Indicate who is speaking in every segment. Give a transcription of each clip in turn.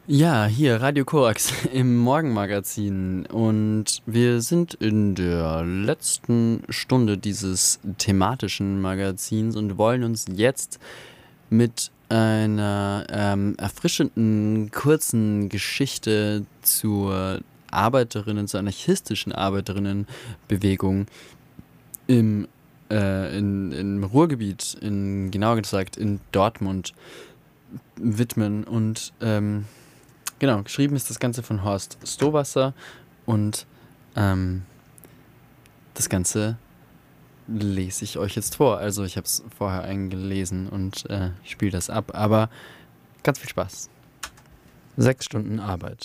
Speaker 1: Ja, hier Radio Korax im Morgenmagazin und wir sind in der letzten Stunde dieses thematischen Magazins und wollen uns jetzt mit einer erfrischenden, kurzen Geschichte zur zur anarchistischen Arbeiterinnenbewegung im Ruhrgebiet, genauer gesagt in Dortmund, widmen. Und genau, geschrieben ist das Ganze von Horst Stowasser und ähm, das Ganze lese ich euch jetzt vor. Also ich habe es vorher eingelesen und spiele das ab, aber ganz viel Spaß. 6 Stunden Arbeit.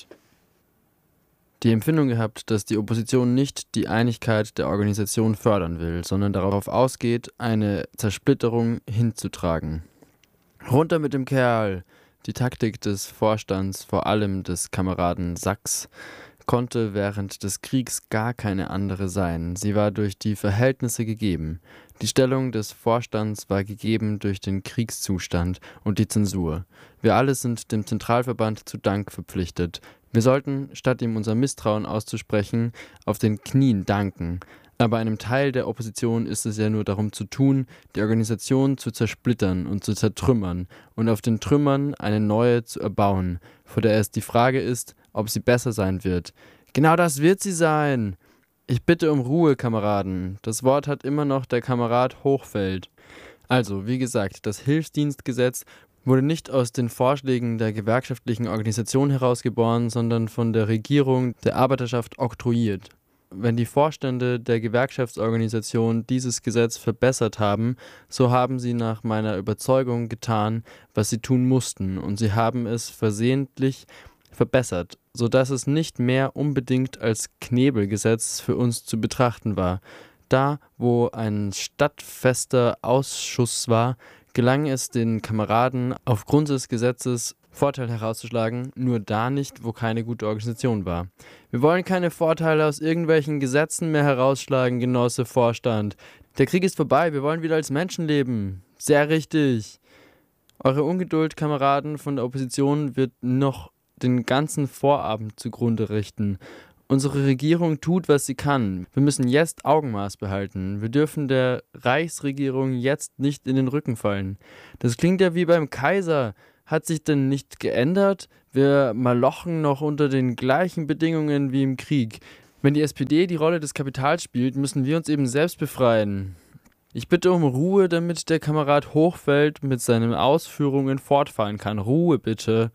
Speaker 1: Die Empfindung gehabt, dass die Opposition nicht die Einigkeit der Organisation fördern will, sondern darauf ausgeht, eine Zersplitterung hinzutragen. Runter mit dem Kerl! Die Taktik des Vorstands, vor allem des Kameraden Sachs, konnte während des Kriegs gar keine andere sein. Sie war durch die Verhältnisse gegeben. Die Stellung des Vorstands war gegeben durch den Kriegszustand und die Zensur. Wir alle sind dem Zentralverband zu Dank verpflichtet. Wir sollten, statt ihm unser Misstrauen auszusprechen, auf den Knien danken. Aber einem Teil der Opposition ist es ja nur darum zu tun, die Organisation zu zersplittern und zu zertrümmern und auf den Trümmern eine neue zu erbauen, vor der es die Frage ist, ob sie besser sein wird. Genau das wird sie sein! Ich bitte um Ruhe, Kameraden. Das Wort hat immer noch der Kamerad Hochfeld. Also, wie gesagt, das Hilfsdienstgesetz wurde nicht aus den Vorschlägen der gewerkschaftlichen Organisation herausgeboren, sondern von der Regierung der Arbeiterschaft oktroyiert. Wenn die Vorstände der Gewerkschaftsorganisation dieses Gesetz verbessert haben, so haben sie nach meiner Überzeugung getan, was sie tun mussten, und sie haben es versehentlich verbessert, sodass es nicht mehr unbedingt als Knebelgesetz für uns zu betrachten war. Da, wo ein stadtfester Ausschuss war, gelang es den Kameraden, aufgrund des Gesetzes Vorteil herauszuschlagen, nur da nicht, wo keine gute Organisation war. Wir wollen keine Vorteile aus irgendwelchen Gesetzen mehr herausschlagen, Genosse Vorstand. Der Krieg ist vorbei, wir wollen wieder als Menschen leben. Sehr richtig. Eure Ungeduld, Kameraden von der Opposition, wird noch den ganzen Vorabend zugrunde richten. Unsere Regierung tut, was sie kann. Wir müssen jetzt Augenmaß behalten. Wir dürfen der Reichsregierung jetzt nicht in den Rücken fallen. Das klingt ja wie beim Kaiser. Hat sich denn nicht geändert? Wir malochen noch unter den gleichen Bedingungen wie im Krieg. Wenn die SPD die Rolle des Kapitals spielt, müssen wir uns eben selbst befreien. Ich bitte um Ruhe, damit der Kamerad Hochfeld mit seinen Ausführungen fortfahren kann. Ruhe bitte.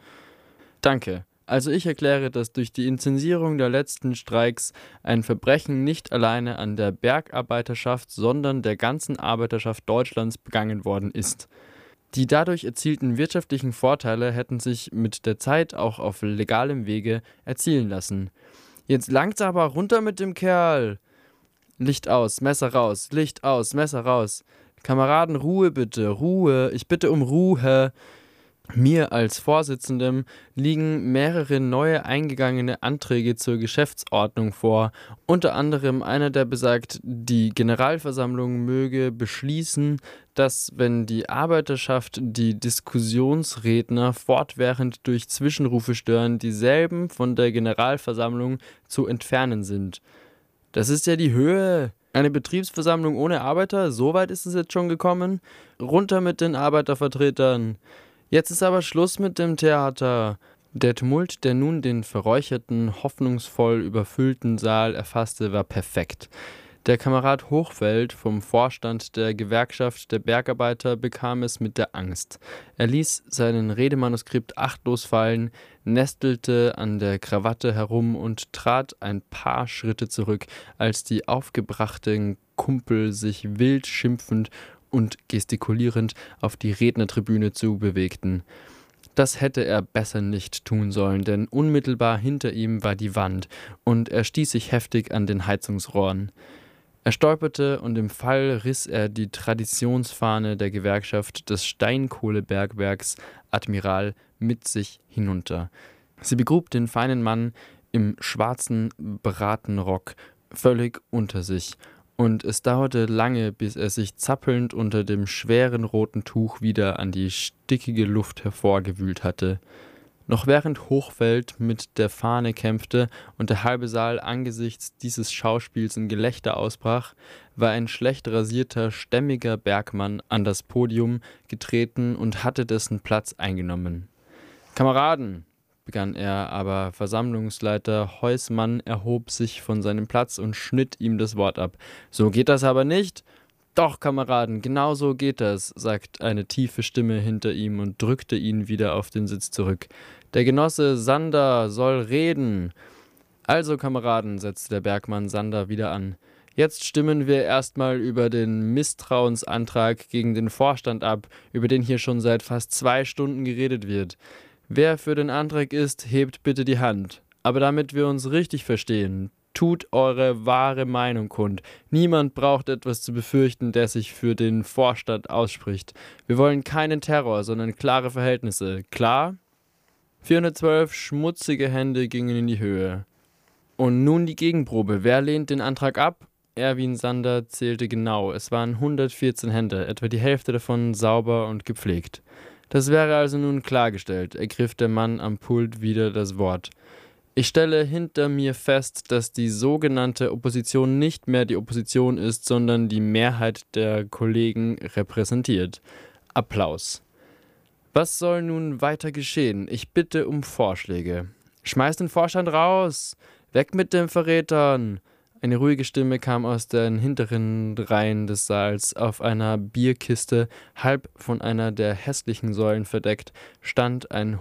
Speaker 1: Danke. Also ich erkläre, dass durch die Intensierung der letzten Streiks ein Verbrechen nicht alleine an der Bergarbeiterschaft, sondern der ganzen Arbeiterschaft Deutschlands begangen worden ist. Die dadurch erzielten wirtschaftlichen Vorteile hätten sich mit der Zeit auch auf legalem Wege erzielen lassen. Jetzt langt's aber, runter mit dem Kerl! Licht aus, Messer raus, Licht aus, Messer raus. Kameraden, Ruhe bitte, Ruhe, ich bitte um Ruhe. Mir als Vorsitzendem liegen mehrere neue eingegangene Anträge zur Geschäftsordnung vor, unter anderem einer, der besagt, die Generalversammlung möge beschließen, dass, wenn die Arbeiterschaft die Diskussionsredner fortwährend durch Zwischenrufe stören, dieselben von der Generalversammlung zu entfernen sind. Das ist ja die Höhe! Eine Betriebsversammlung ohne Arbeiter? So weit ist es jetzt schon gekommen? Runter mit den Arbeitervertretern! Jetzt ist aber Schluss mit dem Theater. Der Tumult, der nun den verräucherten, hoffnungsvoll überfüllten Saal erfasste, war perfekt. Der Kamerad Hochfeld vom Vorstand der Gewerkschaft der Bergarbeiter bekam es mit der Angst. Er ließ seinen Redemanuskript achtlos fallen, nestelte an der Krawatte herum und trat ein paar Schritte zurück, als die aufgebrachten Kumpel sich wild schimpfend und gestikulierend auf die Rednertribüne zu bewegten. Das hätte er besser nicht tun sollen, denn unmittelbar hinter ihm war die Wand, und er stieß sich heftig an den Heizungsrohren. Er stolperte, und im Fall riss er die Traditionsfahne der Gewerkschaft des Steinkohlebergwerks Admiral mit sich hinunter. Sie begrub den feinen Mann im schwarzen Bratenrock völlig unter sich, und es dauerte lange, bis er sich zappelnd unter dem schweren roten Tuch wieder an die stickige Luft hervorgewühlt hatte. Noch während Hochfeld mit der Fahne kämpfte und der halbe Saal angesichts dieses Schauspiels in Gelächter ausbrach, war ein schlecht rasierter, stämmiger Bergmann an das Podium getreten und hatte dessen Platz eingenommen. »Kameraden«, begann er, aber Versammlungsleiter Heusmann erhob sich von seinem Platz und schnitt ihm das Wort ab. »So geht das aber nicht!« »Doch, Kameraden, genau so geht das«, sagt eine tiefe Stimme hinter ihm und drückte ihn wieder auf den Sitz zurück. »Der Genosse Sander soll reden.« »Also, Kameraden«, setzte der Bergmann Sander wieder an, »jetzt stimmen wir erstmal über den Misstrauensantrag gegen den Vorstand ab, über den hier schon seit fast 2 Stunden geredet wird. Wer für den Antrag ist, hebt bitte die Hand. Aber damit wir uns richtig verstehen, tut eure wahre Meinung kund. Niemand braucht etwas zu befürchten, der sich für den Vorstand ausspricht. Wir wollen keinen Terror, sondern klare Verhältnisse. Klar?« 412 schmutzige Hände gingen in die Höhe. Und nun die Gegenprobe. Wer lehnt den Antrag ab? Erwin Sander zählte genau. Es waren 114 Hände, etwa die Hälfte davon sauber und gepflegt. Das wäre also nun klargestellt, ergriff der Mann am Pult wieder das Wort. Ich stelle hinter mir fest, dass die sogenannte Opposition nicht mehr die Opposition ist, sondern die Mehrheit der Kollegen repräsentiert. Applaus. Was soll nun weiter geschehen? Ich bitte um Vorschläge. Schmeiß den Vorstand raus! Weg mit den Verrätern! Eine ruhige Stimme kam aus den hinteren Reihen des Saals. Auf einer Bierkiste, halb von einer der hässlichen Säulen verdeckt, stand ein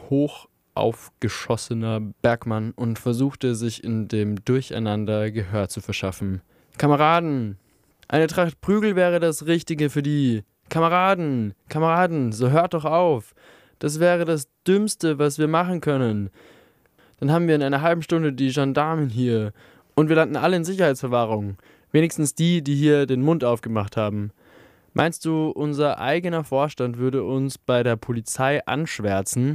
Speaker 1: aufgeschossener Bergmann und versuchte sich in dem Durcheinander Gehör zu verschaffen. »Kameraden, eine Tracht Prügel wäre das Richtige für die. Kameraden, Kameraden, so hört doch auf. Das wäre das Dümmste, was wir machen können. Dann haben wir in einer halben Stunde die Gendarmen hier und wir landen alle in Sicherheitsverwahrung. Wenigstens die, die hier den Mund aufgemacht haben. Meinst du, unser eigener Vorstand würde uns bei der Polizei anschwärzen?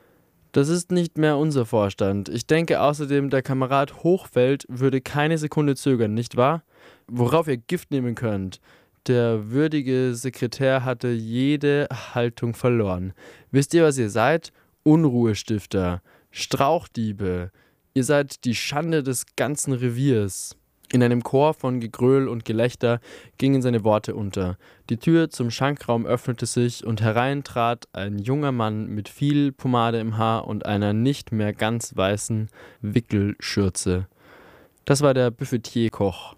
Speaker 1: Das ist nicht mehr unser Vorstand. Ich denke außerdem, der Kamerad Hochfeld würde keine Sekunde zögern, nicht wahr? Worauf ihr Gift nehmen könnt. Der würdige Sekretär hatte jede Haltung verloren. Wisst ihr, was ihr seid? Unruhestifter, Strauchdiebe. Ihr seid die Schande des ganzen Reviers. In einem Chor von Gegröhl und Gelächter gingen seine Worte unter. Die Tür zum Schankraum öffnete sich und herein trat ein junger Mann mit viel Pomade im Haar und einer nicht mehr ganz weißen Wickelschürze. Das war der Buffetier-Koch.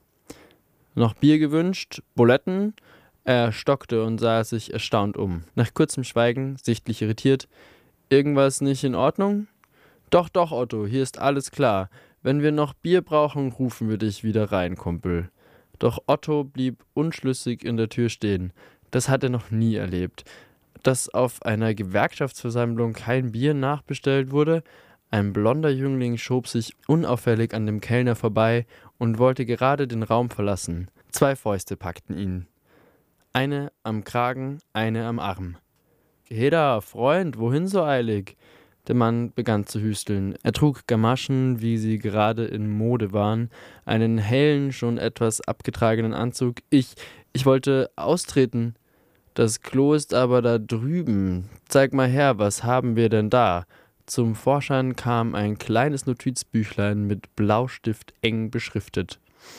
Speaker 1: Noch Bier gewünscht? Buletten? Er stockte und sah sich erstaunt um. Nach kurzem Schweigen, sichtlich irritiert: »Irgendwas nicht in Ordnung?« »Doch, doch, Otto, hier ist alles klar. Wenn wir noch Bier brauchen, rufen wir dich wieder rein, Kumpel.« Doch Otto blieb unschlüssig in der Tür stehen. Das hat er noch nie erlebt. Dass auf einer Gewerkschaftsversammlung kein Bier nachbestellt wurde. Ein blonder Jüngling schob sich unauffällig an dem Kellner vorbei und wollte gerade den Raum verlassen. 2 Fäuste packten ihn. Eine am Kragen, eine am Arm. »Geh da, Freund, wohin so eilig?« Der Mann begann zu hüsteln. Er trug Gamaschen, wie sie gerade in Mode waren, einen hellen, schon etwas abgetragenen Anzug. Ich wollte austreten. »Das Klo ist aber da drüben. Zeig mal her, was haben wir denn da?« Zum Vorschein kam ein kleines Notizbüchlein mit Blaustift eng beschriftet.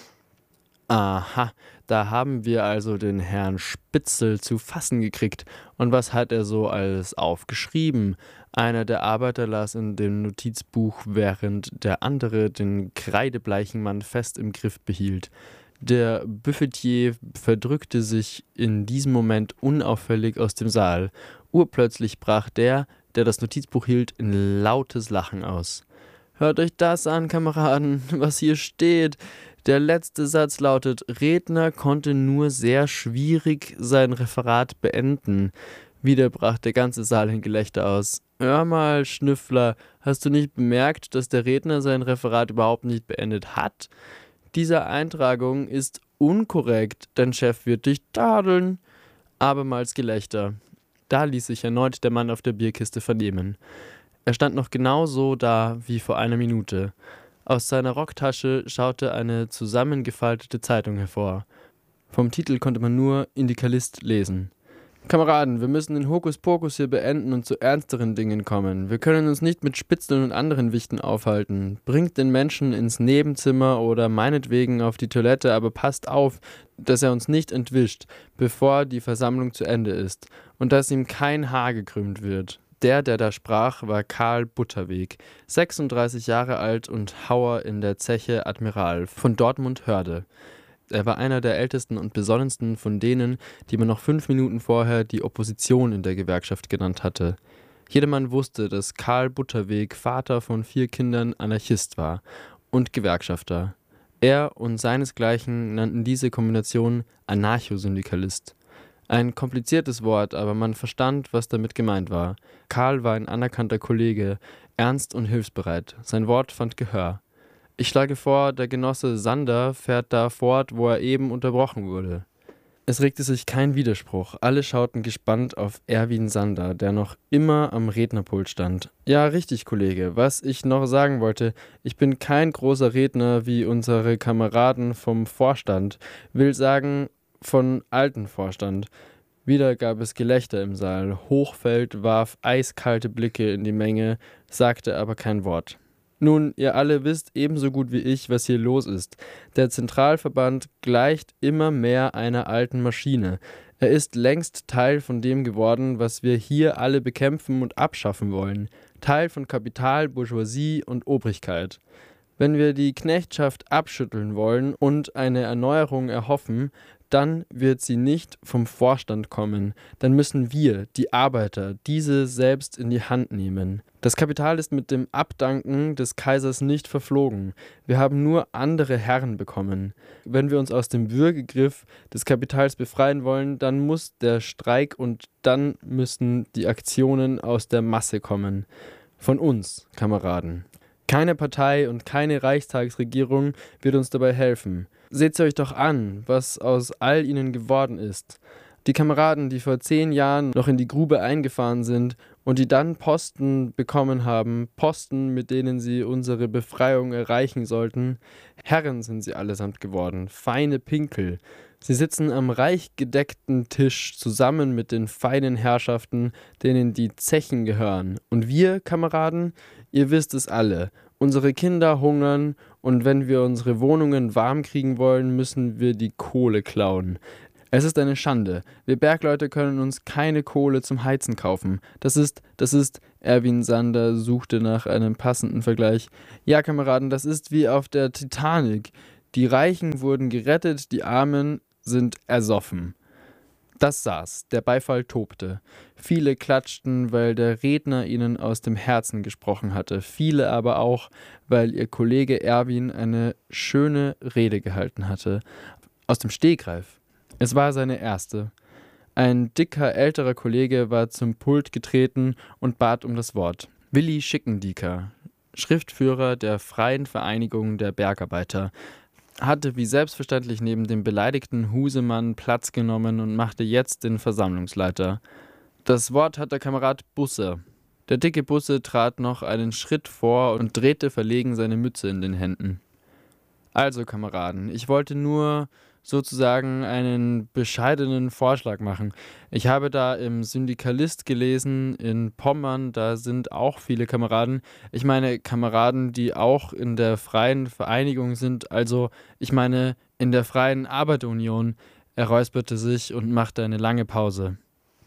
Speaker 1: »Aha, da haben wir also den Herrn Spitzel zu fassen gekriegt. Und was hat er so alles aufgeschrieben?« Einer der Arbeiter las in dem Notizbuch, während der andere den kreidebleichen Mann fest im Griff behielt. Der Buffetier verdrückte sich in diesem Moment unauffällig aus dem Saal. Urplötzlich brach der das Notizbuch hielt, in lautes Lachen aus. »Hört euch das an, Kameraden, was hier steht. Der letzte Satz lautet: Redner konnte nur sehr schwierig sein Referat beenden.« Wieder brach der ganze Saal in Gelächter aus. »Hör mal, Schnüffler, hast du nicht bemerkt, dass der Redner sein Referat überhaupt nicht beendet hat? Diese Eintragung ist unkorrekt, dein Chef wird dich tadeln.« Abermals Gelächter. Da ließ sich erneut der Mann auf der Bierkiste vernehmen. Er stand noch genau so da wie vor einer Minute. Aus seiner Rocktasche schaute eine zusammengefaltete Zeitung hervor. Vom Titel konnte man nur Indikalist lesen. Kameraden, wir müssen den Hokuspokus hier beenden und zu ernsteren Dingen kommen. Wir können uns nicht mit Spitzeln und anderen Wichten aufhalten. Bringt den Menschen ins Nebenzimmer oder meinetwegen auf die Toilette, aber passt auf, dass er uns nicht entwischt, bevor die Versammlung zu Ende ist und dass ihm kein Haar gekrümmt wird. Der da sprach, war Karl Butterweg, 36 Jahre alt und Hauer in der Zeche Admiral von Dortmund-Hörde. Er war einer der ältesten und besonnensten von denen, die man noch 5 Minuten vorher die Opposition in der Gewerkschaft genannt hatte. Jedermann wusste, dass Karl Butterweg, Vater von 4 Kindern, Anarchist war und Gewerkschafter. Er und seinesgleichen nannten diese Kombination Anarchosyndikalist. Ein kompliziertes Wort, aber man verstand, was damit gemeint war. Karl war ein anerkannter Kollege, ernst und hilfsbereit. Sein Wort fand Gehör. Ich schlage vor, der Genosse Sander fährt da fort, wo er eben unterbrochen wurde. Es regte sich kein Widerspruch. Alle schauten gespannt auf Erwin Sander, der noch immer am Rednerpult stand. Ja, richtig, Kollege. Was ich noch sagen wollte, ich bin kein großer Redner wie unsere Kameraden vom Vorstand, will sagen von alten Vorstand. Wieder gab es Gelächter im Saal. Hochfeld warf eiskalte Blicke in die Menge, sagte aber kein Wort. Nun, ihr alle wisst ebenso gut wie ich, was hier los ist. Der Zentralverband gleicht immer mehr einer alten Maschine. Er ist längst Teil von dem geworden, was wir hier alle bekämpfen und abschaffen wollen. Teil von Kapital, Bourgeoisie und Obrigkeit. Wenn wir die Knechtschaft abschütteln wollen und eine Erneuerung erhoffen, dann wird sie nicht vom Vorstand kommen. Dann müssen wir, die Arbeiter, diese selbst in die Hand nehmen. Das Kapital ist mit dem Abdanken des Kaisers nicht verflogen. Wir haben nur andere Herren bekommen. Wenn wir uns aus dem Würgegriff des Kapitals befreien wollen, dann muss der Streik und dann müssen die Aktionen aus der Masse kommen. Von uns, Kameraden. Keine Partei und keine Reichstagsregierung wird uns dabei helfen. Seht euch doch an, was aus all ihnen geworden ist. Die Kameraden, die vor 10 Jahren noch in die Grube eingefahren sind und die dann Posten bekommen haben, Posten, mit denen sie unsere Befreiung erreichen sollten, Herren sind sie allesamt geworden, feine Pinkel. Sie sitzen am reich gedeckten Tisch zusammen mit den feinen Herrschaften, denen die Zechen gehören. Und wir, Kameraden, ihr wisst es alle, unsere Kinder hungern und wenn wir unsere Wohnungen warm kriegen wollen, müssen wir die Kohle klauen. Es ist eine Schande. Wir Bergleute können uns keine Kohle zum Heizen kaufen. Das ist, Erwin Sander suchte nach einem passenden Vergleich. Ja, Kameraden, das ist wie auf der Titanic. Die Reichen wurden gerettet, die Armen sind ersoffen. Das saß, der Beifall tobte. Viele klatschten, weil der Redner ihnen aus dem Herzen gesprochen hatte, viele aber auch, weil ihr Kollege Erwin eine schöne Rede gehalten hatte. Aus dem Stegreif. Es war seine erste. Ein dicker, älterer Kollege war zum Pult getreten und bat um das Wort. Willi Schickendieker, Schriftführer der Freien Vereinigung der Bergarbeiter, hatte wie selbstverständlich neben dem beleidigten Husemann Platz genommen und machte jetzt den Versammlungsleiter. Das Wort hat der Kamerad Busse. Der dicke Busse trat noch einen Schritt vor und drehte verlegen seine Mütze in den Händen. Also, Kameraden, ich wollte nur sozusagen einen bescheidenen Vorschlag machen. Ich habe da im Syndikalist gelesen, in Pommern, da sind auch viele Kameraden. Ich meine Kameraden, die auch in der Freien Vereinigung sind, also ich meine in der Freien Arbeiterunion. Er räusperte sich und machte eine lange Pause.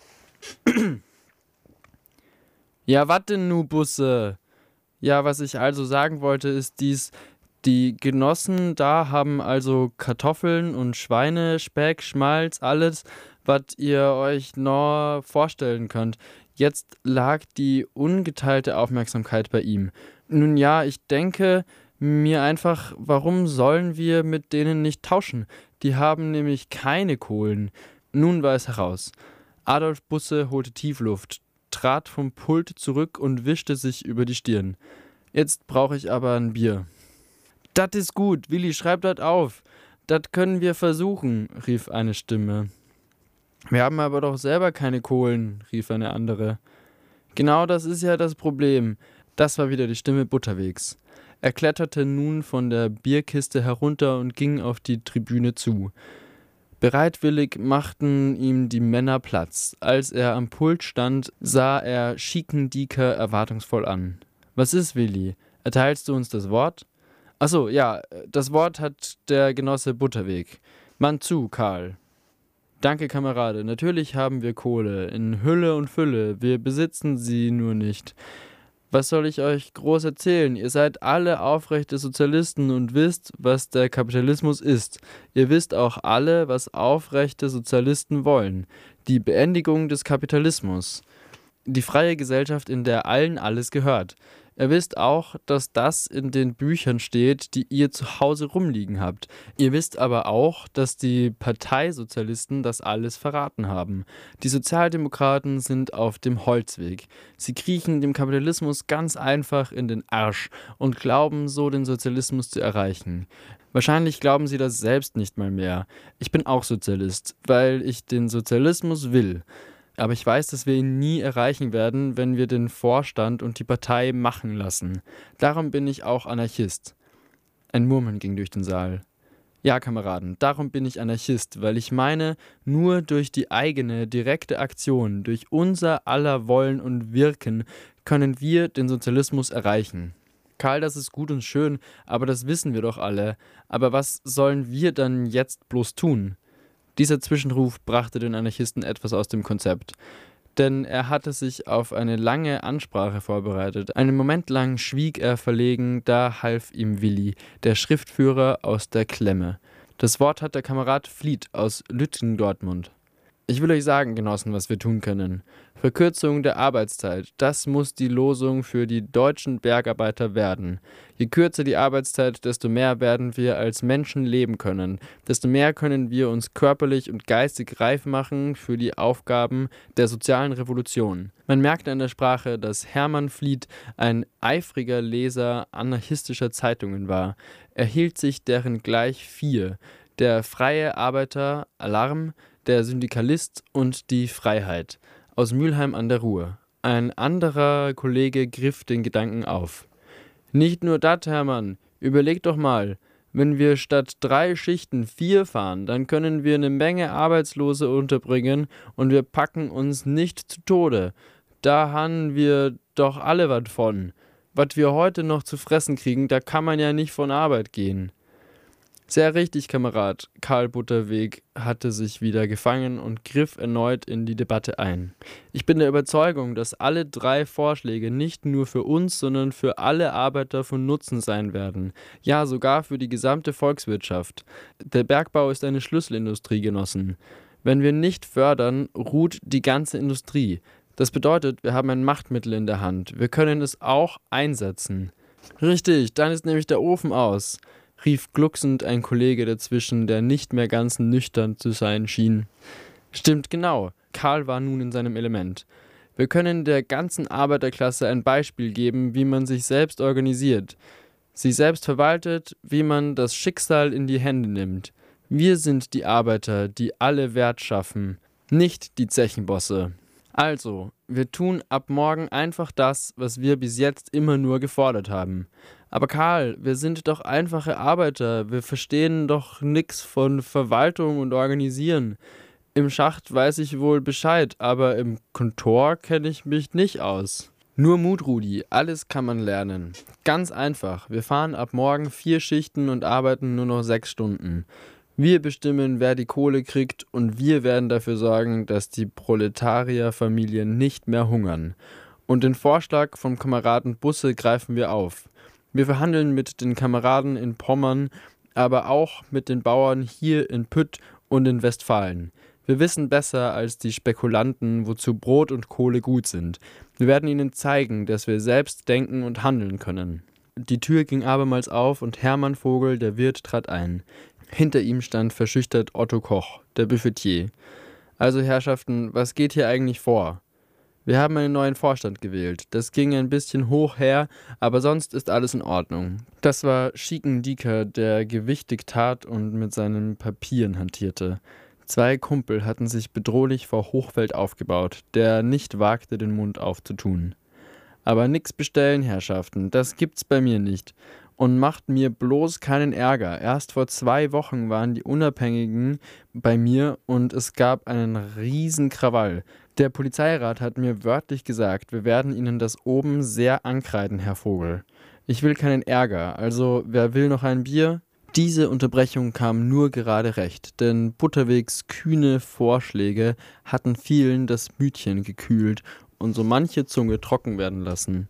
Speaker 1: Ja, wat denn nu, Busse? Ja, was ich also sagen wollte, ist dies: Die Genossen da haben also Kartoffeln und Schweine, Speck, Schmalz, alles, was ihr euch nur vorstellen könnt. Jetzt lag die ungeteilte Aufmerksamkeit bei ihm. Nun ja, ich denke mir einfach, warum sollen wir mit denen nicht tauschen? Die haben nämlich keine Kohlen. Nun war es heraus. Adolf Busse holte Tiefluft, trat vom Pult zurück und wischte sich über die Stirn. Jetzt brauche ich aber ein Bier. Das ist gut, Willi, schreib das auf. Das können wir versuchen, rief eine Stimme. Wir haben aber doch selber keine Kohlen, rief eine andere. Genau das ist ja das Problem. Das war wieder die Stimme Butterwegs. Er kletterte nun von der Bierkiste herunter und ging auf die Tribüne zu. Bereitwillig machten ihm die Männer Platz. Als er am Pult stand, sah er Schiekendieker erwartungsvoll an. »Was ist, Willi? Erteilst du uns das Wort?« »Achso, ja, das Wort hat der Genosse Butterweg. Mann zu, Karl.« »Danke, Kamerade. Natürlich haben wir Kohle, in Hülle und Fülle. Wir besitzen sie nur nicht. Was soll ich euch groß erzählen? Ihr seid alle aufrechte Sozialisten und wisst, was der Kapitalismus ist. Ihr wisst auch alle, was aufrechte Sozialisten wollen. Die Beendigung des Kapitalismus. Die freie Gesellschaft, in der allen alles gehört. Ihr wisst auch, dass das in den Büchern steht, die ihr zu Hause rumliegen habt. Ihr wisst aber auch, dass die Parteisozialisten das alles verraten haben. Die Sozialdemokraten sind auf dem Holzweg. Sie kriechen dem Kapitalismus ganz einfach in den Arsch und glauben so, den Sozialismus zu erreichen. Wahrscheinlich glauben sie das selbst nicht mal mehr. Ich bin auch Sozialist, weil ich den Sozialismus will. Aber ich weiß, dass wir ihn nie erreichen werden, wenn wir den Vorstand und die Partei machen lassen. Darum bin ich auch Anarchist. Ein Murmeln ging durch den Saal. Ja, Kameraden, darum bin ich Anarchist, weil ich meine, nur durch die eigene, direkte Aktion, durch unser aller Wollen und Wirken, können wir den Sozialismus erreichen. Karl, das ist gut und schön, aber das wissen wir doch alle. Aber was sollen wir dann jetzt bloß tun? Dieser Zwischenruf brachte den Anarchisten etwas aus dem Konzept, denn er hatte sich auf eine lange Ansprache vorbereitet. Einen Moment lang schwieg er verlegen, da half ihm Willi, der Schriftführer aus der Klemme. Das Wort hat der Kamerad Fliet aus Lütgendortmund. Ich will euch sagen, Genossen, was wir tun können. Verkürzung der Arbeitszeit, das muss die Losung für die deutschen Bergarbeiter werden. Je kürzer die Arbeitszeit, desto mehr werden wir als Menschen leben können. Desto mehr können wir uns körperlich und geistig reif machen für die Aufgaben der sozialen Revolution. Man merkt an der Sprache, dass Hermann Fliet ein eifriger Leser anarchistischer Zeitungen war. Er hielt sich deren gleich 4. Der Freie Arbeiter, Alarm, der Syndikalist und die Freiheit aus Mülheim an der Ruhr. Ein anderer Kollege griff den Gedanken auf. Nicht nur das, Hermann, überleg doch mal, wenn wir statt 3 Schichten 4 fahren, dann können wir eine Menge Arbeitslose unterbringen und wir packen uns nicht zu Tode. Da haben wir doch alle was von. Was wir heute noch zu fressen kriegen, da kann man ja nicht von Arbeit gehen. Sehr richtig, Kamerad. Karl Butterweg hatte sich wieder gefangen und griff erneut in die Debatte ein. Ich bin der Überzeugung, dass alle 3 Vorschläge nicht nur für uns, sondern für alle Arbeiter von Nutzen sein werden. Ja, sogar für die gesamte Volkswirtschaft. Der Bergbau ist eine Schlüsselindustrie, Genossen. Wenn wir nicht fördern, ruht die ganze Industrie. Das bedeutet, wir haben ein Machtmittel in der Hand. Wir können es auch einsetzen. Richtig, dann ist nämlich der Ofen aus, rief glucksend ein Kollege dazwischen, der nicht mehr ganz nüchtern zu sein schien. Stimmt genau, Karl war nun in seinem Element. Wir können der ganzen Arbeiterklasse ein Beispiel geben, wie man sich selbst organisiert, sich selbst verwaltet, wie man das Schicksal in die Hände nimmt. Wir sind die Arbeiter, die alle Wert schaffen, nicht die Zechenbosse. Also, wir tun ab morgen einfach das, was wir bis jetzt immer nur gefordert haben. Aber Karl, wir sind doch einfache Arbeiter, wir verstehen doch nix von Verwaltung und Organisieren. Im Schacht weiß ich wohl Bescheid, aber im Kontor kenne ich mich nicht aus. Nur Mut, Rudi, alles kann man lernen. Ganz einfach, wir fahren ab morgen 4 Schichten und arbeiten nur noch 6 Stunden. Wir bestimmen, wer die Kohle kriegt und wir werden dafür sorgen, dass die Proletarierfamilien nicht mehr hungern. Und den Vorschlag vom Kameraden Busse greifen wir auf. Wir verhandeln mit den Kameraden in Pommern, aber auch mit den Bauern hier in Pütt und in Westfalen. Wir wissen besser als die Spekulanten, wozu Brot und Kohle gut sind. Wir werden ihnen zeigen, dass wir selbst denken und handeln können. Die Tür ging abermals auf und Hermann Vogel, der Wirt, trat ein. Hinter ihm stand verschüchtert Otto Koch, der Buffetier. Also Herrschaften, was geht hier eigentlich vor? Wir haben einen neuen Vorstand gewählt. Das ging ein bisschen hoch her, aber sonst ist alles in Ordnung. Das war Schiekendieker, der gewichtig tat und mit seinen Papieren hantierte. 2 Kumpel hatten sich bedrohlich vor Hochfeld aufgebaut, der nicht wagte, den Mund aufzutun. Aber nix bestellen, Herrschaften, das gibt's bei mir nicht. und macht mir bloß keinen Ärger. Erst vor 2 Wochen waren die Unabhängigen bei mir und es gab einen riesen Krawall. Der Polizeirat hat mir wörtlich gesagt, wir werden Ihnen das oben sehr ankreiden, Herr Vogel. Ich will keinen Ärger, also wer will noch ein Bier? Diese Unterbrechung kam nur gerade recht, denn Butterwegs kühne Vorschläge hatten vielen das Mütchen gekühlt und so manche Zunge trocken werden lassen.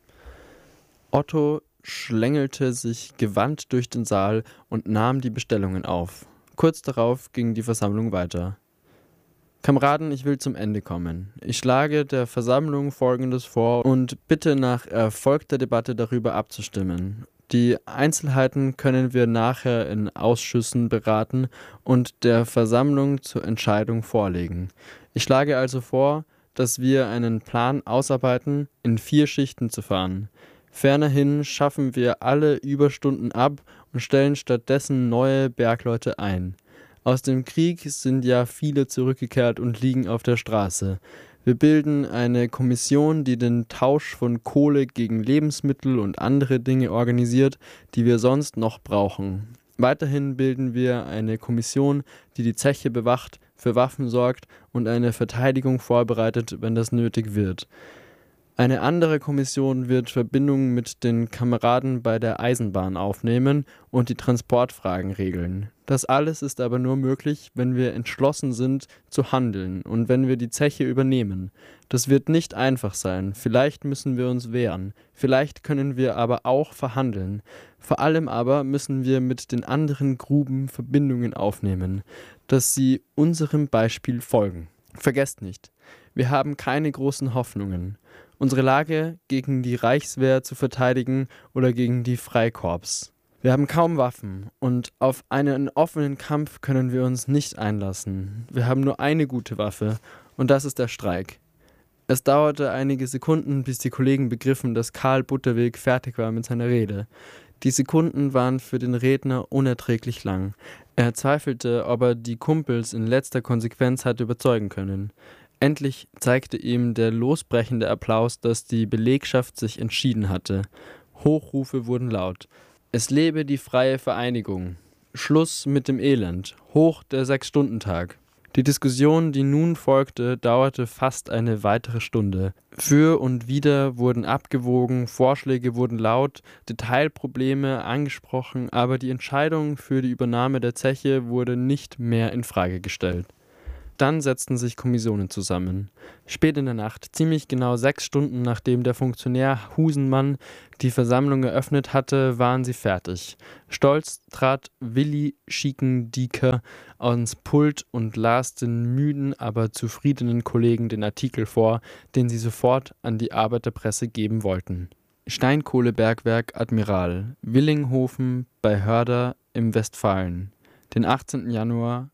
Speaker 1: Otto schlängelte sich gewandt durch den Saal und nahm die Bestellungen auf. Kurz darauf ging die Versammlung weiter. Kameraden, ich will zum Ende kommen. Ich schlage der Versammlung Folgendes vor und bitte nach erfolgter Debatte darüber abzustimmen. Die Einzelheiten können wir nachher in Ausschüssen beraten und der Versammlung zur Entscheidung vorlegen. Ich schlage also vor, dass wir einen Plan ausarbeiten, in 4 Schichten zu fahren. Fernerhin schaffen wir alle Überstunden ab und stellen stattdessen neue Bergleute ein. Aus dem Krieg sind ja viele zurückgekehrt und liegen auf der Straße. Wir bilden eine Kommission, die den Tausch von Kohle gegen Lebensmittel und andere Dinge organisiert, die wir sonst noch brauchen. Weiterhin bilden wir eine Kommission, die die Zeche bewacht, für Waffen sorgt und eine Verteidigung vorbereitet, wenn das nötig wird. Eine andere Kommission wird Verbindungen mit den Kameraden bei der Eisenbahn aufnehmen und die Transportfragen regeln. Das alles ist aber nur möglich, wenn wir entschlossen sind zu handeln und wenn wir die Zeche übernehmen. Das wird nicht einfach sein, vielleicht müssen wir uns wehren, vielleicht können wir aber auch verhandeln. Vor allem aber müssen wir mit den anderen Gruben Verbindungen aufnehmen, dass sie unserem Beispiel folgen. Vergesst nicht, wir haben keine großen Hoffnungen. Unsere Lage gegen die Reichswehr zu verteidigen oder gegen die Freikorps. Wir haben kaum Waffen und auf einen offenen Kampf können wir uns nicht einlassen. Wir haben nur eine gute Waffe und das ist der Streik. Es dauerte einige Sekunden, bis die Kollegen begriffen, dass Karl Butterweg fertig war mit seiner Rede. Die Sekunden waren für den Redner unerträglich lang. Er zweifelte, ob er die Kumpels in letzter Konsequenz hatte überzeugen können. Endlich zeigte ihm der losbrechende Applaus, dass die Belegschaft sich entschieden hatte. Hochrufe wurden laut. Es lebe die freie Vereinigung. Schluss mit dem Elend. Hoch der 6-Stunden-Tag. Die Diskussion, die nun folgte, dauerte fast eine weitere Stunde. Für und wider wurden abgewogen, Vorschläge wurden laut, Detailprobleme angesprochen, aber die Entscheidung für die Übernahme der Zeche wurde nicht mehr in Frage gestellt. Dann setzten sich Kommissionen zusammen. Spät in der Nacht, ziemlich genau 6 Stunden nachdem der Funktionär Husenmann die Versammlung eröffnet hatte, waren sie fertig. Stolz trat Willi Schiekendieker ans Pult und las den müden, aber zufriedenen Kollegen den Artikel vor, den sie sofort an die Arbeiterpresse geben wollten. Steinkohlebergwerk Admiral, Willinghofen bei Hörder im Westfalen, den 18. Januar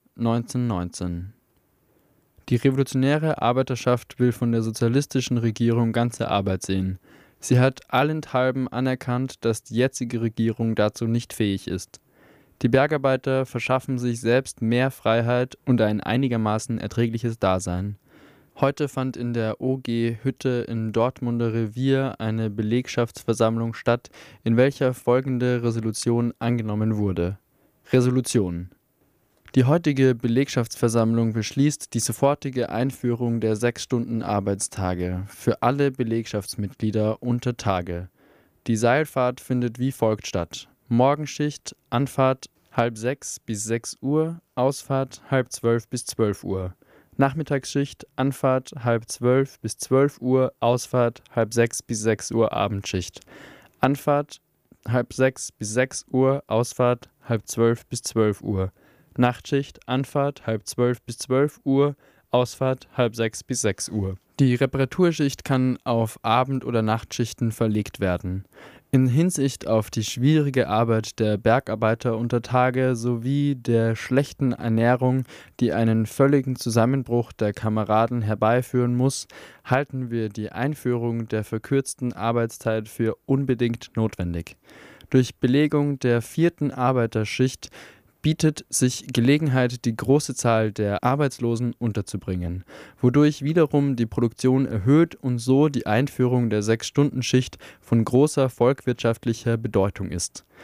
Speaker 1: 1919. Die revolutionäre Arbeiterschaft will von der sozialistischen Regierung ganze Arbeit sehen. Sie hat allenthalben anerkannt, dass die jetzige Regierung dazu nicht fähig ist. Die Bergarbeiter verschaffen sich selbst mehr Freiheit und ein einigermaßen erträgliches Dasein. Heute fand in der OG Hütte im Dortmunder Revier eine Belegschaftsversammlung statt, in welcher folgende Resolution angenommen wurde. Resolution: Die heutige Belegschaftsversammlung beschließt die sofortige Einführung der 6-Stunden-Arbeitstage für alle Belegschaftsmitglieder unter Tage. Die Seilfahrt findet wie folgt statt: Morgenschicht, Anfahrt 5:30 bis 6 Uhr, Ausfahrt 11:30 bis 12 Uhr. Nachmittagsschicht, Anfahrt 11:30 bis 12 Uhr, Ausfahrt 5:30 bis 6 Uhr, Abendschicht. Anfahrt 5:30 bis 6 Uhr, Ausfahrt 11:30 bis 12 Uhr. Nachtschicht, Anfahrt 11:30 bis 12 Uhr, Ausfahrt 5:30 bis 6 Uhr. Die Reparaturschicht kann auf Abend- oder Nachtschichten verlegt werden. In Hinsicht auf die schwierige Arbeit der Bergarbeiter unter Tage sowie der schlechten Ernährung, die einen völligen Zusammenbruch der Kameraden herbeiführen muss, halten wir die Einführung der verkürzten Arbeitszeit für unbedingt notwendig. Durch Belegung der 4. Arbeiterschicht bietet sich Gelegenheit, die große Zahl der Arbeitslosen unterzubringen, wodurch wiederum die Produktion erhöht und so die Einführung der 6-Stunden-Schicht von großer volkswirtschaftlicher Bedeutung ist.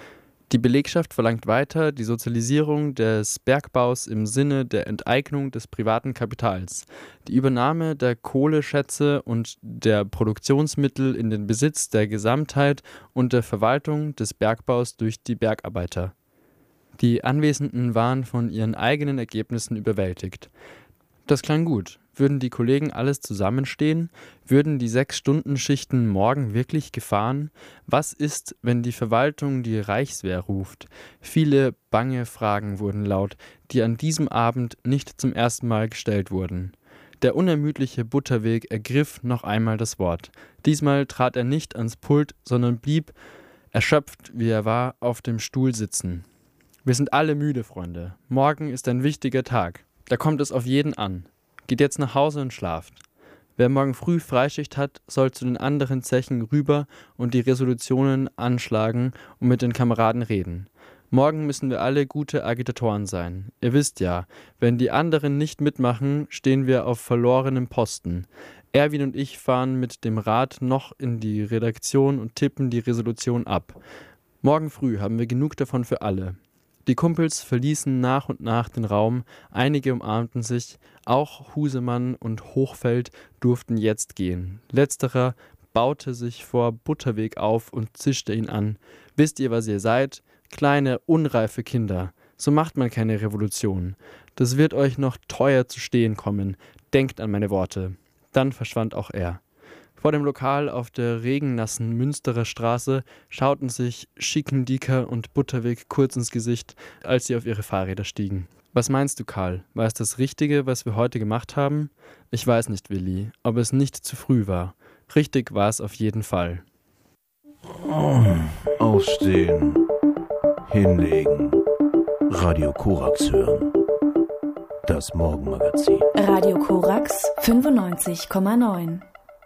Speaker 1: Die Belegschaft verlangt weiter die Sozialisierung des Bergbaus im Sinne der Enteignung des privaten Kapitals, die Übernahme der Kohleschätze und der Produktionsmittel in den Besitz der Gesamtheit und der Verwaltung des Bergbaus durch die Bergarbeiter. Die Anwesenden waren von ihren eigenen Ergebnissen überwältigt. Das klang gut. Würden die Kollegen alles zusammenstehen? Würden die 6-Stunden-Schichten morgen wirklich gefahren? Was ist, wenn die Verwaltung die Reichswehr ruft? Viele bange Fragen wurden laut, die an diesem Abend nicht zum ersten Mal gestellt wurden. Der unermüdliche Butterweg ergriff noch einmal das Wort. Diesmal trat er nicht ans Pult, sondern blieb, erschöpft wie er war, auf dem Stuhl sitzen. Wir sind alle müde, Freunde. Morgen ist ein wichtiger Tag. Da kommt es auf jeden an. Geht jetzt nach Hause und schlaft. Wer morgen früh Freischicht hat, soll zu den anderen Zechen rüber und die Resolutionen anschlagen und mit den Kameraden reden. Morgen müssen wir alle gute Agitatoren sein. Ihr wisst ja, wenn die anderen nicht mitmachen, stehen wir auf verlorenem Posten. Erwin und ich fahren mit dem Rad noch in die Redaktion und tippen die Resolution ab. Morgen früh haben wir genug davon für alle. Die Kumpels verließen nach und nach den Raum, einige umarmten sich, auch Husemann und Hochfeld durften jetzt gehen. Letzterer baute sich vor Butterweg auf und zischte ihn an. Wisst ihr, was ihr seid? Kleine, unreife Kinder. So macht man keine Revolution. Das wird euch noch teuer zu stehen kommen. Denkt an meine Worte. Dann verschwand auch er. Vor dem Lokal auf der regennassen Münsterer Straße schauten sich Schickendiker und Butterweg kurz ins Gesicht, als sie auf ihre Fahrräder stiegen. Was meinst du, Karl? War es das Richtige, was wir heute gemacht haben? Ich weiß nicht, Willi, ob es nicht zu früh war. Richtig war es auf jeden Fall.
Speaker 2: Aufstehen, hinlegen, Radio Korax hören. Das Morgenmagazin.
Speaker 3: Radio Korax 95,9.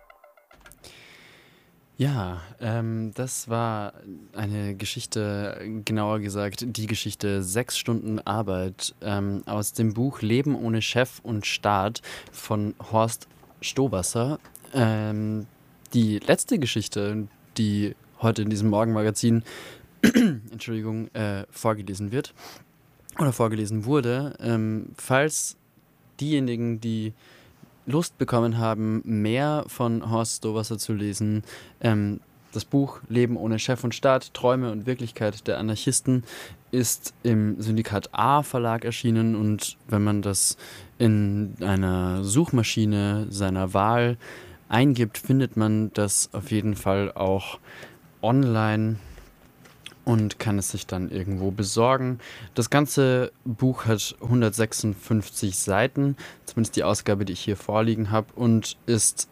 Speaker 1: Ja, das war eine Geschichte, genauer gesagt die Geschichte 6 Stunden Arbeit aus dem Buch Leben ohne Chef und Staat von Horst Stowasser. Die letzte Geschichte, die heute in diesem Morgenmagazin vorgelesen wird oder vorgelesen wurde, falls diejenigen, die Lust bekommen haben, mehr von Horst Stowasser zu lesen. Das Buch Leben ohne Chef und Staat, Träume und Wirklichkeit der Anarchisten ist im Syndikat A Verlag erschienen und wenn man das in einer Suchmaschine seiner Wahl eingibt, findet man das auf jeden Fall auch online und kann es sich dann irgendwo besorgen. Das ganze Buch hat 156 Seiten, zumindest die Ausgabe, die ich hier vorliegen habe, und ist,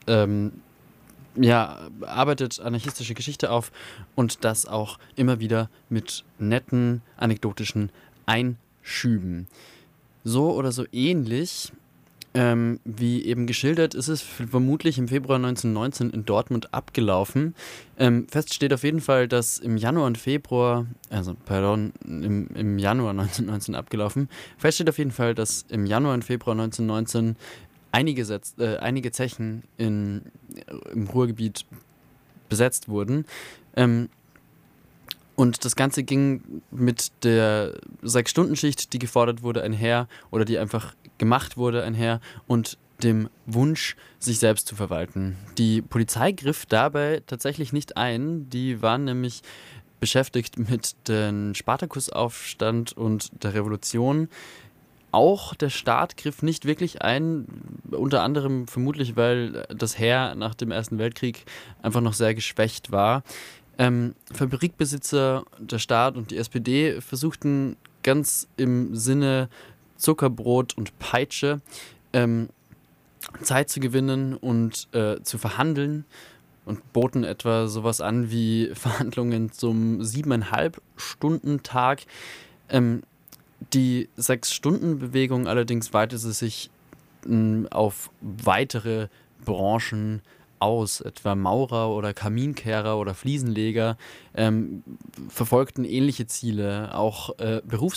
Speaker 1: arbeitet anarchistische Geschichte auf und das auch immer wieder mit netten, anekdotischen Einschüben. So oder so ähnlich wie eben geschildert, ist es vermutlich im Februar 1919 in Dortmund abgelaufen. Fest steht auf jeden Fall, dass im Januar 1919 abgelaufen. Fest steht auf jeden Fall, dass im Januar und Februar 1919 einige Zechen im Ruhrgebiet besetzt wurden. Und das Ganze ging mit der 6-Stunden-Schicht, die gefordert wurde, einher oder die einfach gemacht wurde, einher und dem Wunsch, sich selbst zu verwalten. Die Polizei griff dabei tatsächlich nicht ein. Die waren nämlich beschäftigt mit dem Spartakusaufstand und der Revolution. Auch der Staat griff nicht wirklich ein, unter anderem vermutlich, weil das Heer nach dem Ersten Weltkrieg einfach noch sehr geschwächt war. Fabrikbesitzer, der Staat und die SPD versuchten ganz im Sinne Zuckerbrot und Peitsche Zeit zu gewinnen und zu verhandeln und boten etwa sowas an wie Verhandlungen zum 7,5-Stunden-Tag. Die 6-Stunden-Bewegung allerdings weitete sich auf weitere Branchen aus, etwa Maurer oder Kaminkehrer oder Fliesenleger verfolgten ähnliche Ziele, auch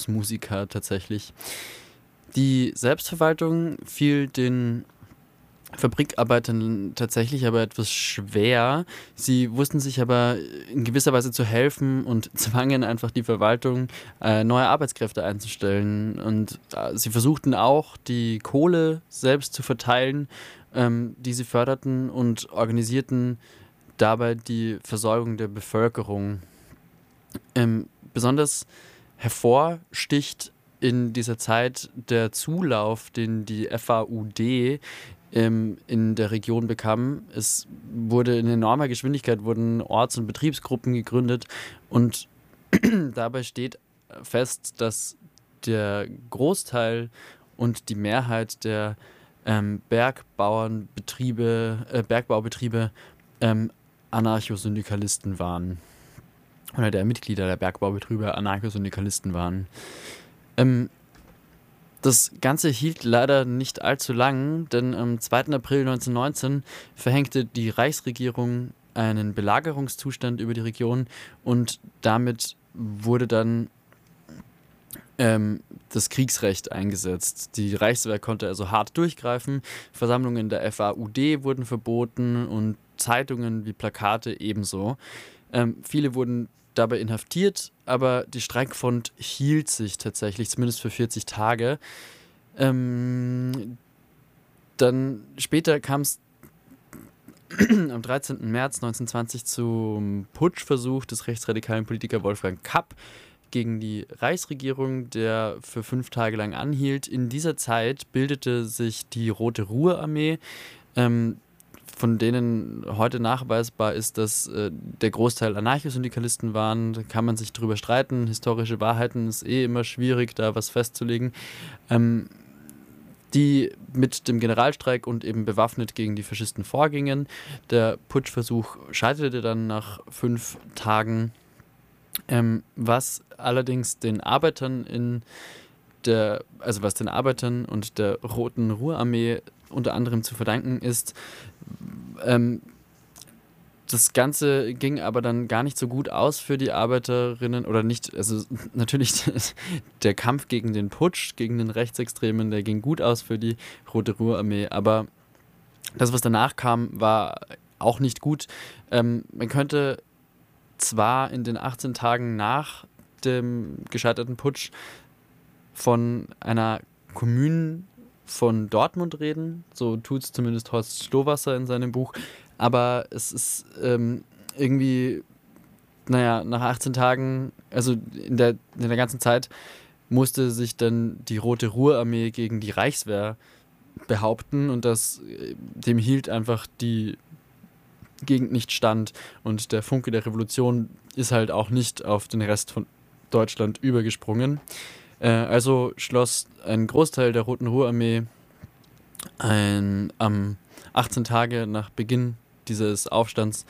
Speaker 1: Berufsmusiker tatsächlich. Die Selbstverwaltung fiel den Fabrikarbeitern tatsächlich aber etwas schwer. Sie wussten sich aber in gewisser Weise zu helfen und zwangen einfach die Verwaltung, neue Arbeitskräfte einzustellen. Und sie versuchten auch, die Kohle selbst zu verteilen, die sie förderten, und organisierten dabei die Versorgung der Bevölkerung. Besonders hervorsticht in dieser Zeit der Zulauf, den die FAUD in der Region bekam. Es wurde in enormer Geschwindigkeit, wurden Orts- und Betriebsgruppen gegründet, und dabei steht fest, dass der Großteil und die Mehrheit der Bergbaubetriebe Anarchosyndikalisten waren. Oder der Mitglieder der Bergbaubetriebe Anarchosyndikalisten waren. Das Ganze hielt leider nicht allzu lang, denn am 2. April 1919 verhängte die Reichsregierung einen Belagerungszustand über die Region, und damit wurde dann das Kriegsrecht eingesetzt. Die Reichswehr konnte also hart durchgreifen, Versammlungen der FAUD wurden verboten und Zeitungen wie Plakate ebenso. Viele wurden dabei inhaftiert, aber die Streikfront hielt sich tatsächlich, zumindest für 40 Tage. Dann später kam es am 13. März 1920 zum Putschversuch des rechtsradikalen Politikers Wolfgang Kapp gegen die Reichsregierung, der für 5 Tage lang anhielt. In dieser Zeit bildete sich die Rote Ruhrarmee, von denen heute nachweisbar ist, dass der Großteil Anarchosyndikalisten waren. Da kann man sich drüber streiten. Historische Wahrheiten ist immer schwierig, da was festzulegen. Die mit dem Generalstreik und eben bewaffnet gegen die Faschisten vorgingen. Der Putschversuch scheiterte dann nach 5 Tagen, was allerdings den Arbeitern was den Arbeitern und der Roten Ruhrarmee unter anderem zu verdanken ist. Das Ganze ging aber dann gar nicht so gut aus für die Arbeiterinnen, oder nicht, also natürlich der Kampf gegen den Putsch, gegen den Rechtsextremen, der ging gut aus für die Rote Ruhrarmee, aber das, was danach kam, war auch nicht gut. Man könnte zwar in den 18 Tagen nach dem gescheiterten Putsch von einer Kommune von Dortmund reden, so tut es zumindest Horst Stowasser in seinem Buch, aber es ist irgendwie, nach 18 Tagen, also in der ganzen Zeit, musste sich dann die Rote Ruhrarmee gegen die Reichswehr behaupten, und dem hielt einfach die Gegend nicht stand, und der Funke der Revolution ist halt auch nicht auf den Rest von Deutschland übergesprungen. Also schloss ein Großteil der Roten Ruhrarmee am 18 Tage nach Beginn dieses Aufstands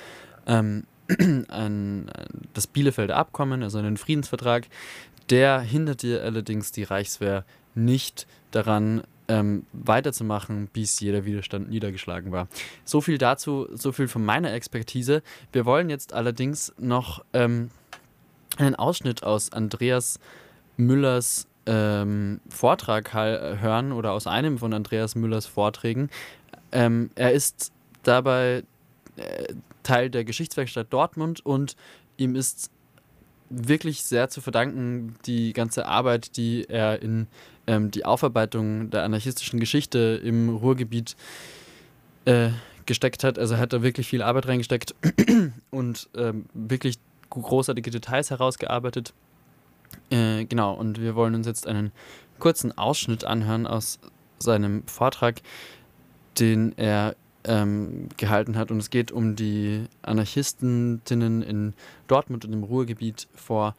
Speaker 1: das Bielefelder Abkommen, also einen Friedensvertrag. Der hinderte allerdings die Reichswehr nicht daran, weiterzumachen, bis jeder Widerstand niedergeschlagen war. So viel dazu, so viel von meiner Expertise. Wir wollen jetzt allerdings noch einen Ausschnitt aus Andreas Müllers Vortrag hören, oder aus einem von Andreas Müllers Vorträgen. Er ist dabei Teil der Geschichtswerkstatt Dortmund, und ihm ist wirklich sehr zu verdanken die ganze Arbeit, die er in die Aufarbeitung der anarchistischen Geschichte im Ruhrgebiet gesteckt hat. Also er hat da wirklich viel Arbeit reingesteckt und wirklich großartige Details herausgearbeitet. Genau, und wir wollen uns jetzt einen kurzen Ausschnitt anhören aus seinem Vortrag, den er gehalten hat. Und es geht um die Anarchistinnen in Dortmund und im Ruhrgebiet vor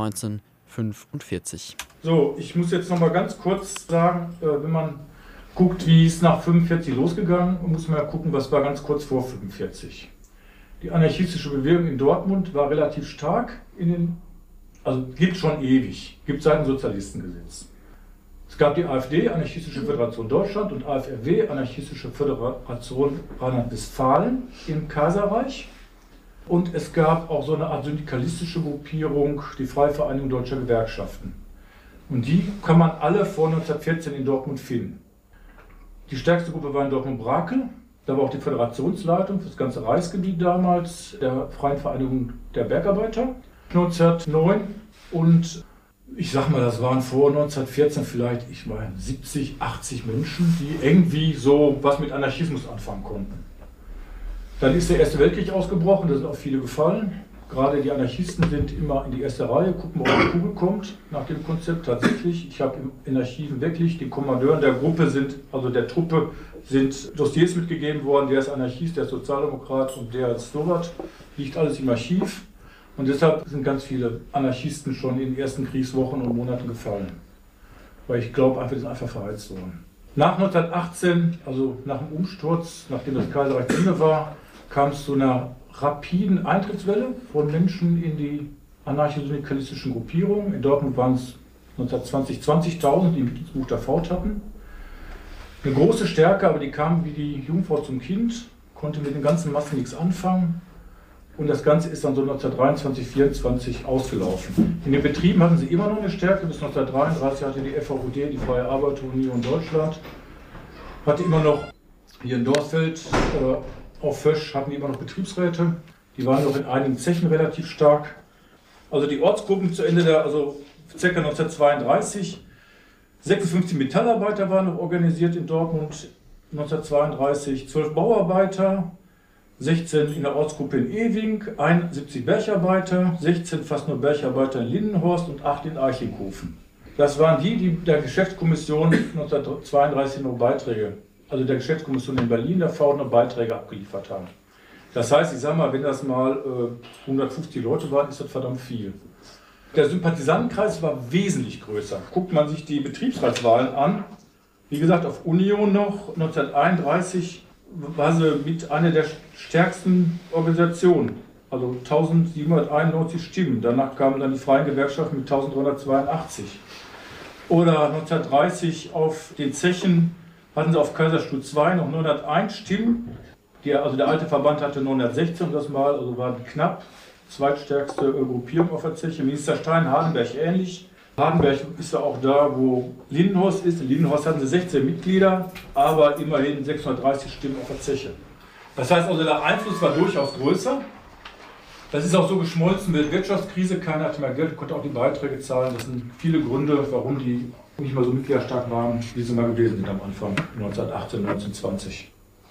Speaker 1: 1945.
Speaker 4: So, ich muss jetzt nochmal ganz kurz sagen, wenn man guckt, wie es nach 45 losgegangen, muss man ja gucken, was war ganz kurz vor 45. Die anarchistische Bewegung in Dortmund war relativ stark gibt schon ewig, gibt seit dem Sozialistengesetz. Es gab die AfD, Anarchistische Föderation Deutschland, und AFRW, Anarchistische Föderation Rheinland-Westfalen im Kaiserreich. Und es gab auch so eine Art syndikalistische Gruppierung, die Freie Vereinigung Deutscher Gewerkschaften. Und die kann man alle vor 1914 in Dortmund finden. Die stärkste Gruppe war in Dortmund-Brakel. Da war auch die Föderationsleitung für das ganze Reichsgebiet damals, der Freien Vereinigung der Bergarbeiter, 1909. Und ich sag mal, das waren vor 1914 vielleicht, 70, 80 Menschen, die irgendwie so was mit Anarchismus anfangen konnten. Dann ist der Erste Weltkrieg ausgebrochen, da sind auch viele gefallen. Gerade die Anarchisten sind immer in die erste Reihe, gucken, ob die Kugel kommt nach dem Konzept. Tatsächlich, ich habe in Archiven wirklich den Kommandeuren der Gruppe der Truppe sind Dossiers mitgegeben worden. Der ist Anarchist, der ist Sozialdemokrat und der ist Stowat. Liegt alles im Archiv. Und deshalb sind ganz viele Anarchisten schon in den ersten Kriegswochen und Monaten gefallen. Weil ich glaube, die sind einfach verheizt worden. Nach 1918, also nach dem Umsturz, nachdem das Kaiserreich zu Ende war, kam es zu einer rapiden Eintrittswelle von Menschen in die anarcho-syndikalistischen Gruppierungen. In Dortmund waren es 1920 20.000, die ein Mitgliedsbuch der Faut hatten. Eine große Stärke, aber die kamen wie die Jungfrau zum Kind, konnte mit den ganzen Massen nichts anfangen. Und das Ganze ist dann so 1923, 1924 ausgelaufen. In den Betrieben hatten sie immer noch eine Stärke. Bis 1933 hatte die FVUD, die Freie Arbeiterunion Deutschland, hatte immer noch hier in Dorsfeld, auf Fösch hatten die immer noch Betriebsräte. Die waren noch in einigen Zechen relativ stark. Also die Ortsgruppen zu Ende ca. 1932. 56 Metallarbeiter waren noch organisiert in Dortmund 1932, 12 Bauarbeiter, 16 in der Ortsgruppe in Ewing, 71 Bergarbeiter, 16 fast nur Bergarbeiter in Lindenhorst und 8 in Archinghofen. Das waren die der Geschäftskommission 1932 noch Beiträge, also der Geschäftskommission in Berlin, der V noch Beiträge abgeliefert haben. Das heißt, ich sage mal, wenn das mal 150 Leute waren, ist das verdammt viel. Der Sympathisantenkreis war wesentlich größer. Guckt man sich die Betriebsratswahlen an, wie gesagt, auf Union noch 1931 war sie mit einer der stärksten Organisationen, also 1791 Stimmen. Danach kamen dann die Freien Gewerkschaften mit 1382. Oder 1930 auf den Zechen hatten sie auf Kaiserstuhl II noch 901 Stimmen. Also der alte Verband hatte 916 das Mal, also waren knapp. Zweitstärkste Gruppierung auf der Zeche. Minister Stein, Hardenberg ähnlich. Hardenberg ist ja auch da, wo Lindenhorst ist. In Lindenhorst hatten sie 16 Mitglieder, aber immerhin 630 Stimmen auf der Zeche. Das heißt also, der Einfluss war durchaus größer. Das ist auch so geschmolzen mit der Wirtschaftskrise. Keiner hatte mehr Geld, konnte auch die Beiträge zahlen. Das sind viele Gründe, warum die nicht mehr so mitgliederstark waren, wie sie mal gewesen sind am Anfang, 1918, 1920.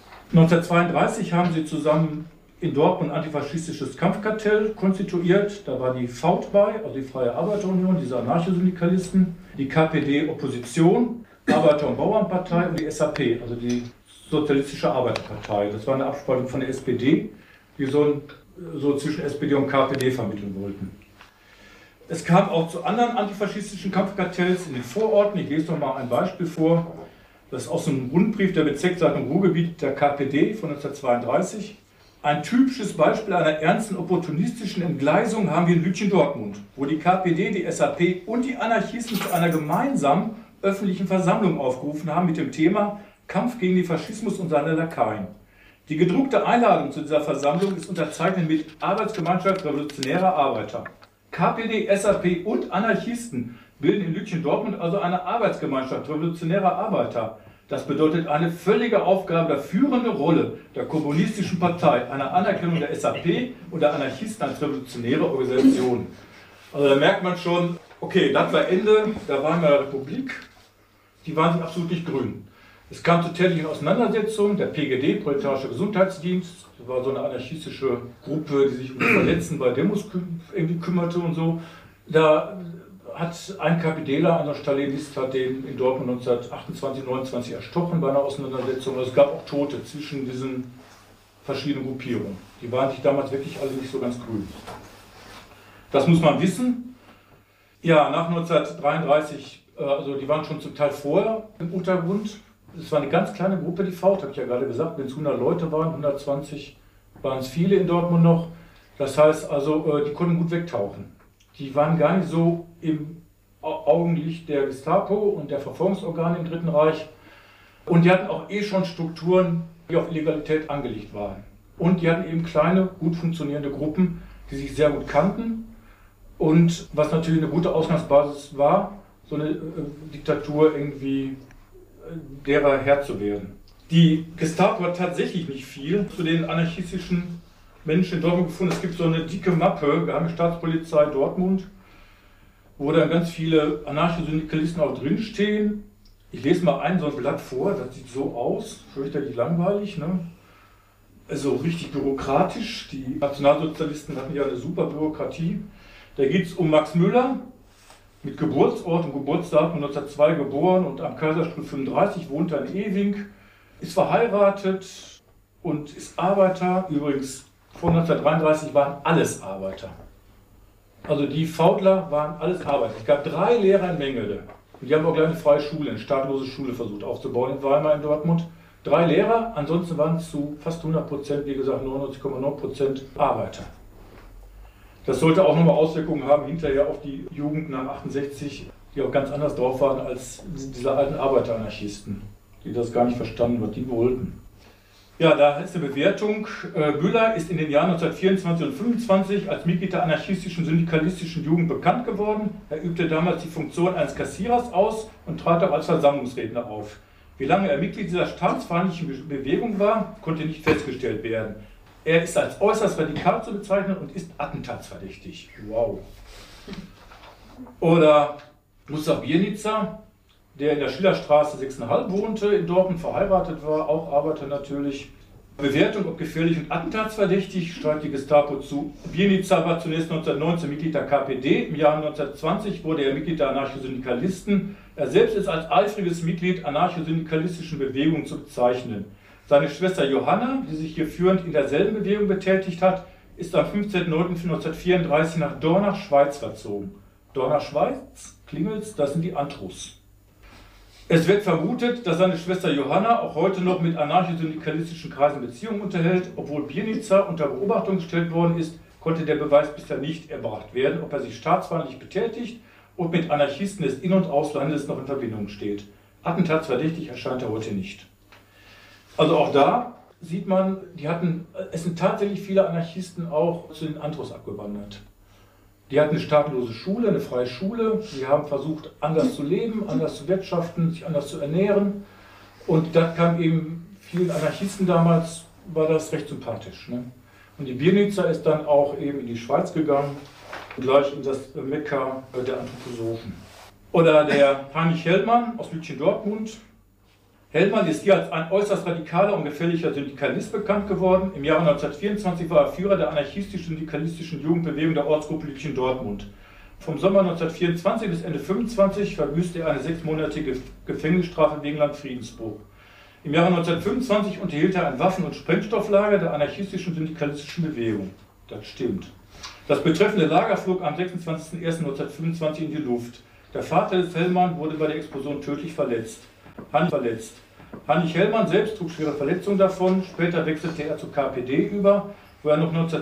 Speaker 4: 1932 haben sie zusammen in Dortmund ein antifaschistisches Kampfkartell konstituiert. Da war die Faut bei, also die Freie Arbeiterunion, diese Anarchosyndikalisten, die KPD Opposition, Arbeiter- und Bauernpartei und die SAP, also die Sozialistische Arbeiterpartei. Das war eine Abspaltung von der SPD, die so zwischen SPD und KPD vermitteln wollten. Es kam auch zu anderen antifaschistischen Kampfkartells in den Vororten. Ich lese noch mal ein Beispiel vor. Das ist aus einem Rundbrief der Bezirksleitung Ruhrgebiet der KPD von 1932. Ein typisches Beispiel einer ernsten opportunistischen Entgleisung haben wir in Lütchen-Dortmund, wo die KPD, die SAP und die Anarchisten zu einer gemeinsamen öffentlichen Versammlung aufgerufen haben mit dem Thema Kampf gegen den Faschismus und seine Lakaien. Die gedruckte Einladung zu dieser Versammlung ist unterzeichnet mit Arbeitsgemeinschaft Revolutionärer Arbeiter. KPD, SAP und Anarchisten bilden in Lütchen-Dortmund also eine Arbeitsgemeinschaft Revolutionärer Arbeiter. Das bedeutet eine völlige Aufgabe der führenden Rolle der kommunistischen Partei, eine Anerkennung der SAP und der Anarchisten als revolutionäre Organisation. Also da merkt man schon, okay, das war Ende, da waren wir in der Republik, die waren sich absolut nicht grün. Es kam zu tätlichen Auseinandersetzungen, der PGD, Proletarischer Gesundheitsdienst, das war so eine anarchistische Gruppe, die sich um die Verletzten bei Demos irgendwie kümmerte und so. Da hat ein KPDler, einer Stalinist, hat den in Dortmund 1928, 29 erstochen bei einer Auseinandersetzung. Also es gab auch Tote zwischen diesen verschiedenen Gruppierungen. Die waren sich damals wirklich alle nicht so ganz grün. Das muss man wissen. Ja, nach 1933, also die waren schon zum Teil vorher im Untergrund. Es war eine ganz kleine Gruppe, die Faut, habe ich ja gerade gesagt. Wenn es 100 Leute waren, 120 waren es viele in Dortmund noch. Das heißt also, die konnten gut wegtauchen. Die waren gar nicht so im Augenlicht der Gestapo und der Verfolgungsorgane im Dritten Reich. Und die hatten auch schon Strukturen, die auf Illegalität angelegt waren. Und die hatten eben kleine, gut funktionierende Gruppen, die sich sehr gut kannten. Und was natürlich eine gute Ausgangsbasis war, so eine Diktatur irgendwie derer Herr zu werden. Die Gestapo hat tatsächlich nicht viel zu den anarchistischen Menschen in Dortmund gefunden. Es gibt so eine dicke Mappe, Geheime Staatspolizei Dortmund, wo dann ganz viele Anarchosyndikalisten auch drinstehen. Ich lese mal so ein Blatt vor, das sieht so aus, fürchterlich langweilig, ne? Also richtig bürokratisch. Die Nationalsozialisten hatten ja eine super Bürokratie. Da geht es um Max Müller mit Geburtsort und Geburtsdatum 1902 geboren und am Kaiserstuhl 35, wohnt er in Ewing, ist verheiratet und ist Arbeiter. Übrigens, vor 1933 waren alles Arbeiter. Also die Faudler waren alles Arbeiter. Es gab 3 Lehrer in Mengele. Und die haben auch gleich eine freie Schule, eine staatlose Schule versucht aufzubauen in Weimar in Dortmund. 3 Lehrer, ansonsten waren es zu fast 100%, wie gesagt 99,9% Arbeiter. Das sollte auch nochmal Auswirkungen haben, hinterher auf die Jugend nach 68, die auch ganz anders drauf waren als diese alten Arbeiteranarchisten, die das gar nicht verstanden, was die wollten. Ja, da ist eine Bewertung. Müller ist in den Jahren 1924 und 1925 als Mitglied der anarchistischen syndikalistischen Jugend bekannt geworden. Er übte damals die Funktion eines Kassierers aus und trat auch als Versammlungsredner auf. Wie lange er Mitglied dieser staatsfeindlichen Bewegung war, konnte nicht festgestellt werden. Er ist als äußerst radikal zu bezeichnen und ist attentatsverdächtig. Wow. Oder Gustav Biernitzer, der in der Schillerstraße 6,5 wohnte, in Dortmund verheiratet war, auch Arbeiter natürlich. Bewertung, ob gefährlich und attentatsverdächtig, schreibt die Gestapo zu. Biernitzer war zunächst 1919 Mitglied der KPD, im Jahr 1920 wurde er Mitglied der Anarchosyndikalisten. Er selbst ist als eifriges Mitglied anarchosyndikalistischen Bewegungen zu bezeichnen. Seine Schwester Johanna, die sich hier führend in derselben Bewegung betätigt hat, ist am 15.09.1934 nach Dornach, Schweiz verzogen. Dornach, Schweiz, Klingels, das sind die Antrus. Es wird vermutet, dass seine Schwester Johanna auch heute noch mit anarchosyndikalistischen Kreisen Beziehungen unterhält. Obwohl Biernitzer unter Beobachtung gestellt worden ist, konnte der Beweis bisher nicht erbracht werden, ob er sich staatsfeindlich betätigt und mit Anarchisten des In- und Auslandes noch in Verbindung steht. Attentatsverdächtig erscheint er heute nicht. Also auch da sieht man, es sind tatsächlich viele Anarchisten auch zu den Antrus abgewandert. Die hatten eine staatlose Schule, eine freie Schule. Sie haben versucht, anders zu leben, anders zu wirtschaften, sich anders zu ernähren. Und das kam eben vielen Anarchisten damals, war das recht sympathisch. Ne? Und die Biernitzer ist dann auch eben in die Schweiz gegangen, gleich in das Mekka der Anthroposophen. Oder der Heinrich Hellmann aus Lütchen-Dortmund. Hellmann ist hier als ein äußerst radikaler und gefährlicher Syndikalist bekannt geworden. Im Jahre 1924 war er Führer der anarchistisch-syndikalistischen Jugendbewegung der Ortsgruppe Lütchen-Dortmund. Vom Sommer 1924 bis Ende 1925 verbüßte er eine 6-monatige Gefängnisstrafe wegen Landfriedensbruch. Im Jahre 1925 unterhielt er ein Waffen- und Sprengstofflager der anarchistischen syndikalistischen Bewegung. Das stimmt. Das betreffende Lager flog am 26.01.1925 in die Luft. Der Vater des Hellmann wurde bei der Explosion tödlich verletzt. Heinrich Hellmann selbst trug schwere Verletzungen davon. Später wechselte er zur KPD über, wo er noch